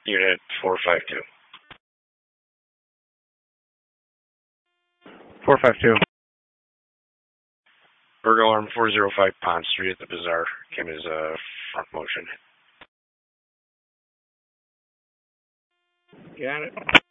Unit 452. 452. Burglar alarm 405 Pond Street at the Bazaar. Came as a front motion. Got it.